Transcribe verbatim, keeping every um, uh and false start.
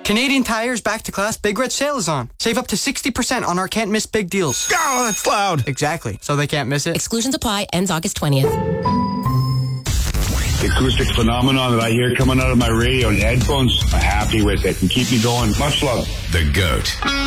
Canadian Tire's Back to Class Big Red Sale is on. Save up to sixty percent on our can't miss big deals. Oh, that's loud. Exactly. So they can't miss it. Exclusions apply. Ends August twentieth. The acoustic phenomenon that I hear coming out of my radio and headphones, I'm happy with it and keep me going. Much love. The GOAT.